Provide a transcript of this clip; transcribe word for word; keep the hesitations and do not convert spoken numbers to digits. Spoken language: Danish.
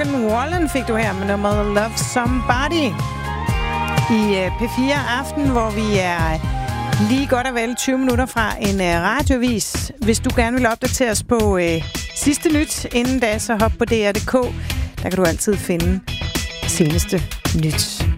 Morgan Wallen fik du her med nummeret Love Somebody i P fire Aften, hvor vi er lige godt og vel tyve minutter fra en radiovis. Hvis du gerne vil opdatere os på øh, sidste nyt inden da, så hop på D R punktum D K. Der kan du altid finde seneste nyt.